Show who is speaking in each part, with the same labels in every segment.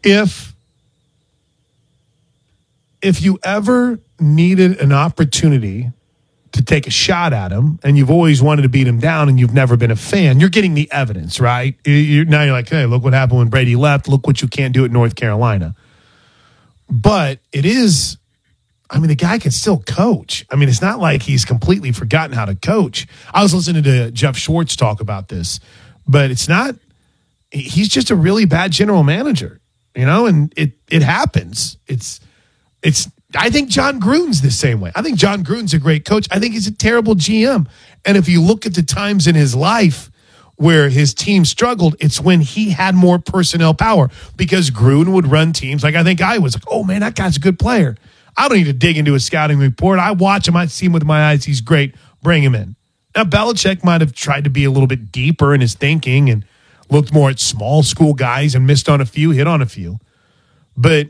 Speaker 1: If you ever needed an opportunity to take a shot at him and you've always wanted to beat him down and you've never been a fan, you're getting the evidence, right? Now you're like, hey, look what happened when Brady left. Look what you can't do at North Carolina. But it is, I mean, the guy can still coach. I mean, it's not like he's completely forgotten how to coach. I was listening to Jeff Schwartz talk about this, but it's not, he's just a really bad general manager, and it happens. It's I think John Gruden's the same way. I think John Gruden's a great coach. I think he's a terrible GM. And if you look at the times in his life where his team struggled, it's when he had more personnel power because Gruden would run teams. Like I think I was like, oh, man, that guy's a good player. I don't need to dig into a scouting report. I watch him. I see him with my eyes. He's great. Bring him in. Now, Belichick might have tried to be a little bit deeper in his thinking and looked more at small school guys and missed on a few, hit on a few. But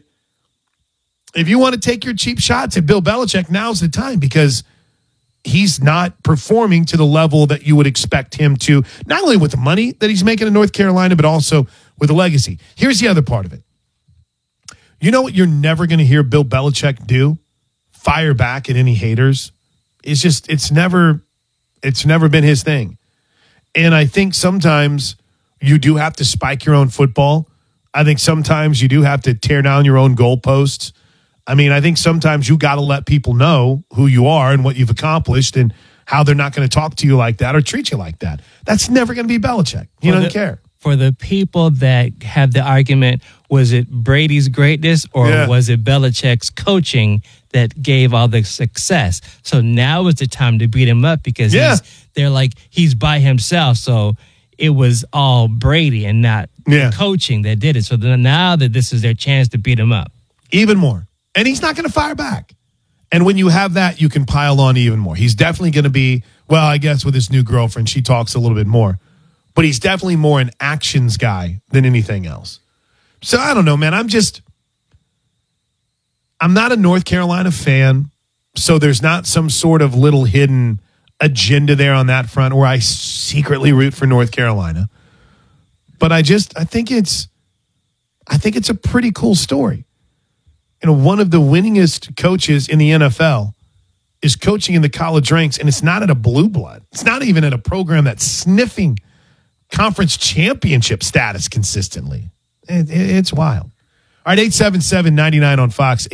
Speaker 1: if you want to take your cheap shots at Bill Belichick, now's the time because he's not performing to the level that you would expect him to, not only with the money that he's making in North Carolina, but also with the legacy. Here's the other part of it. You know what you're never going to hear Bill Belichick do? Fire back at any haters. It's never been his thing. And I think sometimes you do have to spike your own football. I think sometimes you do have to tear down your own goalposts. I mean, I think sometimes you got to let people know who you are and what you've accomplished and how they're not going to talk to you like that or treat you like that. That's never going to be Belichick. He doesn't care.
Speaker 2: For the people that have the argument, was it Brady's greatness or was it Belichick's coaching that gave all the success? So now is the time to beat him up because they're like, he's by himself. So it was all Brady and not the coaching that did it. So then now that this is their chance to beat him up.
Speaker 1: Even more. And he's not going to fire back. And when you have that, you can pile on even more. He's definitely going to be, well, I guess with his new girlfriend, she talks a little bit more. But he's definitely more an actions guy than anything else. So I don't know, man. I'm not a North Carolina fan, so there's not some sort of little hidden agenda there on that front where I secretly root for North Carolina. But I think it's a pretty cool story. One of the winningest coaches in the NFL is coaching in the college ranks, and it's not at a blue blood. It's not even at a program that's sniffing conference championship status consistently. It's wild. All right, 877-99 on Fox,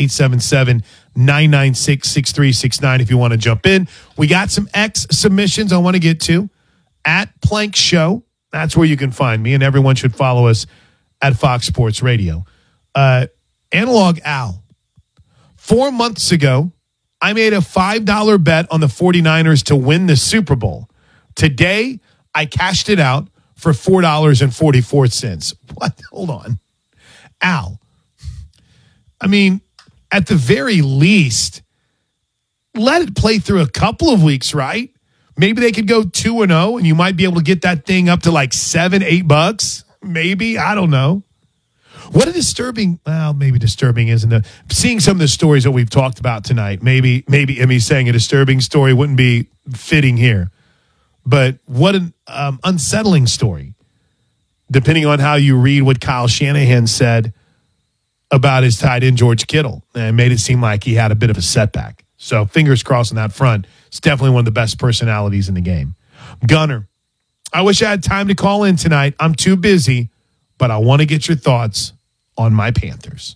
Speaker 1: 877-996-6369 if you want to jump in. We got some X submissions I want to get to at Plank Show. That's where you can find me, and everyone should follow us at Fox Sports Radio. Analog Al. 4 months ago, I made a $5 bet on the 49ers to win the Super Bowl. Today, I cashed it out for $4.44. What? Hold on. Al. I mean, at the very least, let it play through a couple of weeks, right? Maybe they could go 2-0 and you might be able to get that thing up to like $7-8. Maybe. I don't know. What a disturbing, well, maybe disturbing isn't seeing some of the stories that we've talked about tonight. Maybe Emmy saying a disturbing story wouldn't be fitting here. But what an unsettling story, depending on how you read what Kyle Shanahan said about his tight end, George Kittle. And it made it seem like he had a bit of a setback. So fingers crossed on that front. It's definitely one of the best personalities in the game. Gunner, I wish I had time to call in tonight. I'm too busy, but I want to get your thoughts on my Panthers.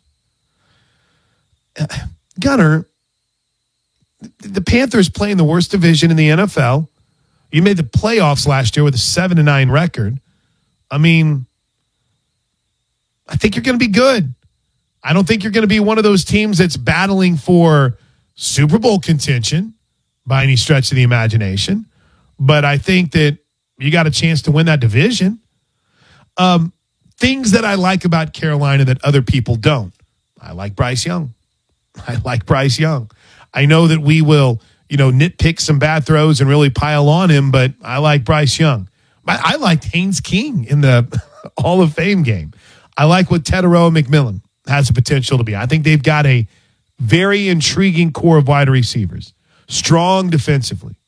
Speaker 1: Gunner, the Panthers play in the worst division in the NFL. You made the playoffs last year with a 7-9 record. I mean, I think you're going to be good. I don't think you're going to be one of those teams that's battling for Super Bowl contention by any stretch of the imagination. But I think that you got a chance to win that division. Things that I like about Carolina that other people don't. I like Bryce Young. I know that we will, nitpick some bad throws and really pile on him, but I like Bryce Young. I liked Haynes King in the Hall of Fame game. I like what Tetairoa McMillan has the potential to be. I think they've got a very intriguing core of wide receivers. Strong defensively.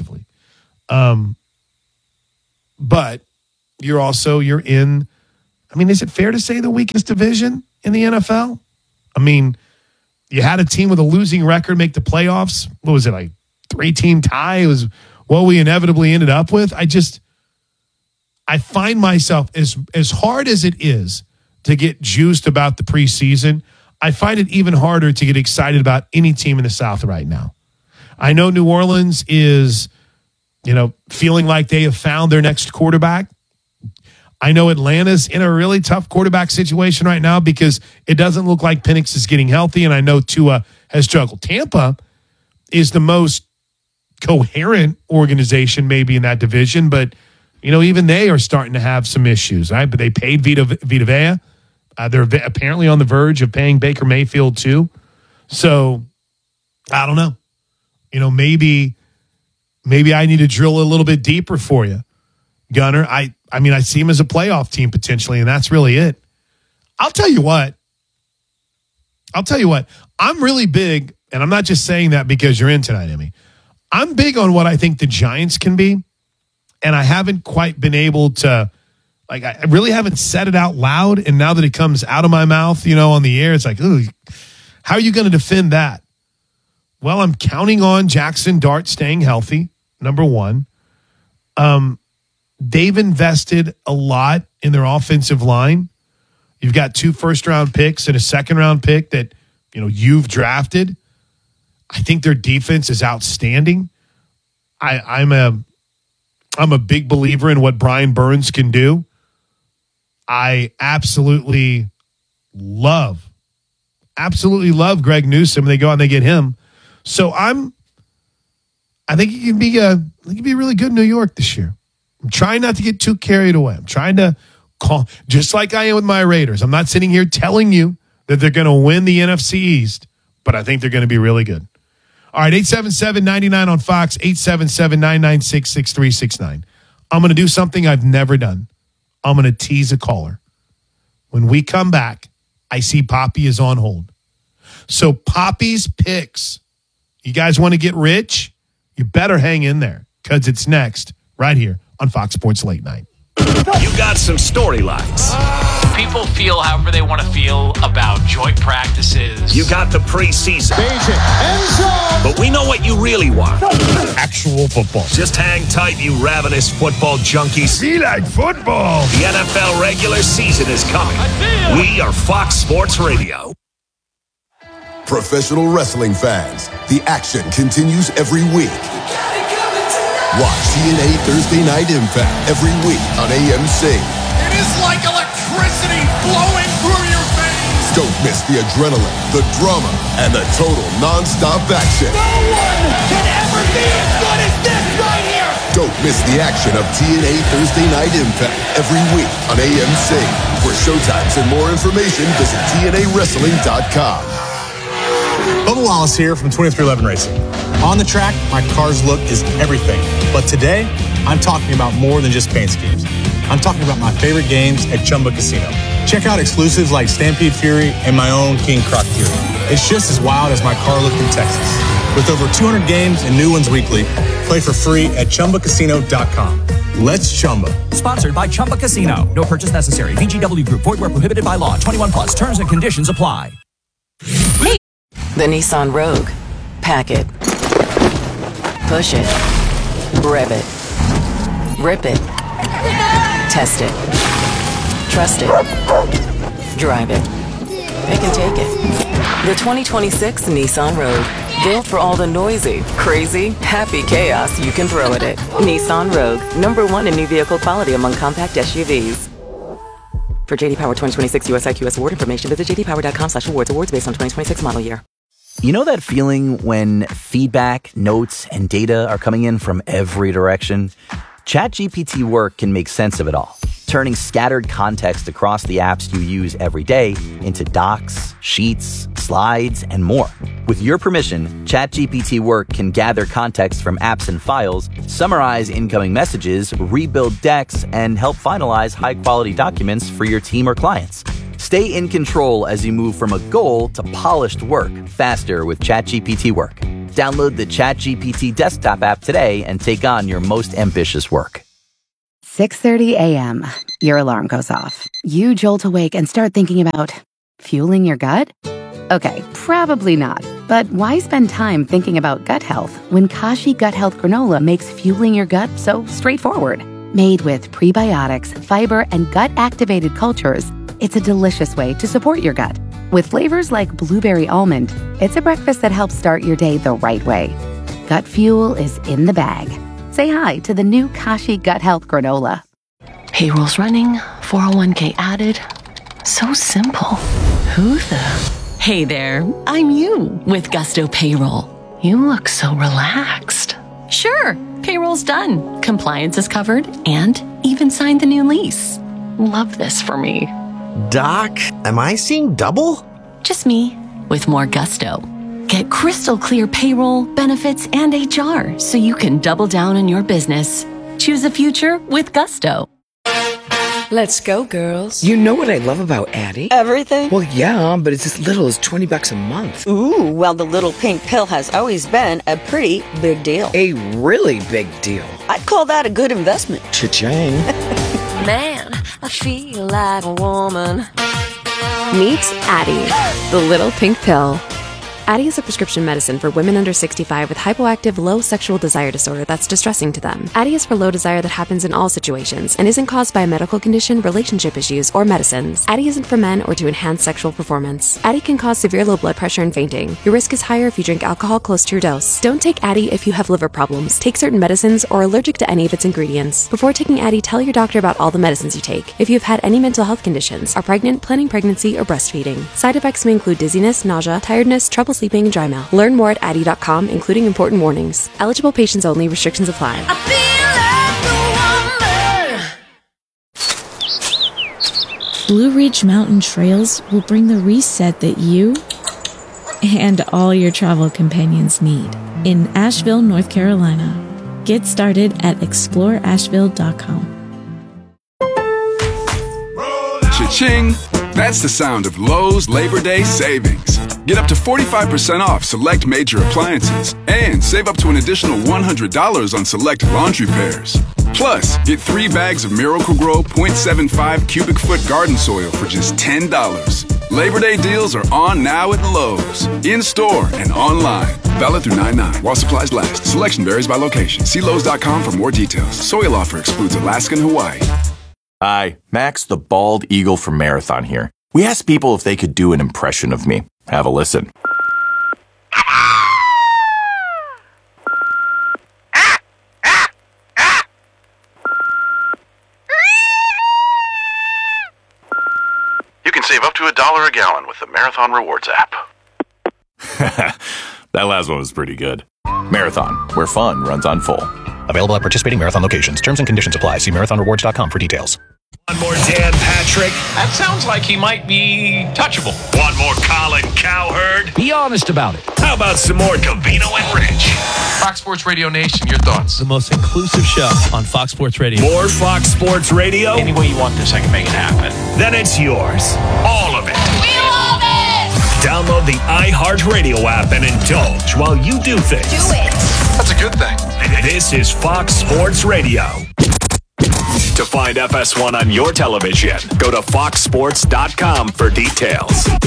Speaker 1: But you're in I mean, is it fair to say the weakest division in the NFL? I mean, you had a team with a losing record make the playoffs. What was it, like 3-team tie? It was what we inevitably ended up with. I find myself, as hard as it is to get juiced about the preseason, I find it even harder to get excited about any team in the South right now. I know New Orleans is, feeling like they have found their next quarterback. I know Atlanta's in a really tough quarterback situation right now because it doesn't look like Penix is getting healthy, and I know Tua has struggled. Tampa is the most coherent organization maybe in that division, but even they are starting to have some issues, right? But they paid Vita Vea. They're apparently on the verge of paying Baker Mayfield too. So I don't know. Maybe I need to drill a little bit deeper for you, Gunner. I see him as a playoff team potentially, and that's really it. I'll tell you what. I'm really big, and I'm not just saying that because you're in tonight, Emmy. I'm big on what I think the Giants can be, and I haven't quite been able to, I really haven't said it out loud, and now that it comes out of my mouth, on the air, it's like, ooh, how are you going to defend that? Well, I'm counting on Jackson Dart staying healthy, number one. They've invested a lot in their offensive line. You've got 2 first-round picks and a second-round pick that, you've drafted. I think their defense is outstanding. I'm a big believer in what Brian Burns can do. I absolutely love Greg Newsome. They go out and they get him. So I think he can be really good in New York this year. I'm trying not to get too carried away. I'm trying to call, just like I am with my Raiders. I'm not sitting here telling you that they're going to win the NFC East, but I think they're going to be really good. All right, 877-99 on Fox, 877-996-6369. I'm going to do something I've never done. I'm going to tease a caller. When we come back, I see Poppy is on hold. So Poppy's picks. You guys want to get rich? You better hang in there because it's next right here on Fox Sports Late Night.
Speaker 3: You got some storylines.
Speaker 4: People feel however they want to feel about joint practices.
Speaker 3: You got the preseason. But we know what you really want.
Speaker 1: Actual football.
Speaker 3: Just hang tight, you ravenous football junkies.
Speaker 1: We like football.
Speaker 3: The NFL regular season is coming. We are Fox Sports Radio.
Speaker 5: Professional wrestling fans, the action continues every week. Watch TNA Thursday Night Impact every week on AMC.
Speaker 6: It is like electricity flowing through your veins.
Speaker 5: Don't miss the adrenaline, the drama, and the total non-stop action.
Speaker 6: No one can ever be as good as this right here.
Speaker 5: Don't miss the action of TNA Thursday Night Impact every week on AMC. For showtimes and more information, visit TNAWrestling.com.
Speaker 7: Bubba Wallace here from 2311 Racing. On the track, my car's look is everything. But today, I'm talking about more than just paint schemes. I'm talking about my favorite games at Chumba Casino. Check out exclusives like Stampede Fury and my own King Croc Fury. It's just as wild as my car looked in Texas. With over 200 games and new ones weekly, play for free at ChumbaCasino.com. Let's Chumba.
Speaker 8: Sponsored by Chumba Casino. No purchase necessary. VGW Group. Void where prohibited by law. 21 plus. Terms and conditions apply.
Speaker 9: The Nissan Rogue. Pack it. Push it. Rev it. Rip it. Test it. Trust it. Drive it. Pick and take it. The 2026 Nissan Rogue. Built for all the noisy, crazy, happy chaos you can throw at it. Nissan Rogue. #1 in new vehicle quality among compact SUVs. For JD Power 2026 US IQS award information, visit jdpower.com/awards. Awards based on 2026 model year.
Speaker 10: You know that feeling when feedback, notes, and data are coming in from every direction? ChatGPT Work can make sense of it all, turning scattered context across the apps you use every day into docs, sheets, slides, and more. With your permission, ChatGPT Work can gather context from apps and files, summarize incoming messages, rebuild decks, and help finalize high-quality documents for your team or clients. Stay in control as you move from a goal to polished work faster with ChatGPT Work. Download the ChatGPT desktop app today and take on your most ambitious work.
Speaker 11: 6:30 a.m. Your alarm goes off. You jolt awake and start thinking about fueling your gut? Okay, probably not. But why spend time thinking about gut health when Kashi Gut Health Granola makes fueling your gut so straightforward? Made with prebiotics, fiber, and gut-activated cultures, it's a delicious way to support your gut. With flavors like blueberry almond, it's a breakfast that helps start your day the right way. Gut fuel is in the bag. Say hi to the new Kashi Gut Health Granola.
Speaker 12: Payroll's running, 401k added. So simple. Who the... Hey there, I'm you with Gusto Payroll. You look so relaxed. Sure, payroll's done. Compliance is covered and even signed the new lease. Love this for me.
Speaker 13: Doc, am I seeing double?
Speaker 12: Just me with more gusto. Get crystal clear payroll, benefits, and HR so you can double down on your business. Choose a future with Gusto.
Speaker 14: Let's go, girls.
Speaker 15: You know what I love about Addie?
Speaker 14: Everything?
Speaker 15: Well, yeah, but it's as little as $20 a month.
Speaker 14: Ooh, well, the little pink pill has always been a pretty big deal.
Speaker 15: A really big deal.
Speaker 14: I'd call that a good investment.
Speaker 15: Cha-ching.
Speaker 16: Man, I feel like a woman.
Speaker 17: Meet Addie, the little pink pill. Addie is a prescription medicine for women under 65 with hypoactive low sexual desire disorder that's distressing to them. Addie is for low desire that happens in all situations and isn't caused by a medical condition, relationship issues, or medicines. Addie isn't for men or to enhance sexual performance. Addie can cause severe low blood pressure and fainting. Your risk is higher if you drink alcohol close to your dose. Don't take Addie if you have liver problems, take certain medicines, or are allergic to any of its ingredients. Before taking Addie, tell your doctor about all the medicines you take. If you have had any mental health conditions, are pregnant, planning pregnancy, or breastfeeding. Side effects may include dizziness, nausea, tiredness, trouble sleeping, and dry mouth. Learn more at Addie.com, including important warnings. Eligible patients only. Restrictions apply.
Speaker 18: Blue Ridge Mountain Trails will bring the reset that you and all your travel companions need in Asheville, North Carolina. Get started at exploreasheville.com.
Speaker 19: Cha-ching! That's the sound of Lowe's Labor Day savings. Get up to 45% off select major appliances and save up to an additional $100 on select laundry pairs. Plus, get 3 bags of Miracle-Gro 0.75 cubic foot garden soil for just $10. Labor Day deals are on now at Lowe's. In-store and online. Valid through 9/9 while supplies last. Selection varies by location. See Lowe's.com for more details. Soil offer excludes Alaska and Hawaii.
Speaker 20: Hi, Max the Bald Eagle from Marathon here. We asked people if they could do an impression of me. Have a listen.
Speaker 21: You can save up to $1 a gallon with the Marathon Rewards app.
Speaker 20: That last one was pretty good. Marathon, where fun runs on full.
Speaker 22: Available at participating Marathon locations. Terms and conditions apply. See marathonrewards.com for details.
Speaker 3: One more Dan Patrick.
Speaker 4: That sounds like he might be touchable.
Speaker 3: One more Colin Cowherd.
Speaker 23: Be honest about it.
Speaker 3: How about some more Covino and Rich?
Speaker 4: Fox Sports Radio Nation, your thoughts?
Speaker 2: The most inclusive show on Fox Sports Radio.
Speaker 3: More Fox Sports Radio?
Speaker 4: Any way you want this, I can make it happen.
Speaker 3: Then it's yours. All of it.
Speaker 16: We love it!
Speaker 3: Download the iHeartRadio app and indulge while you do things.
Speaker 16: Do it.
Speaker 4: That's a good thing.
Speaker 3: This is Fox Sports Radio. To find FS1 on your television, go to foxsports.com for details.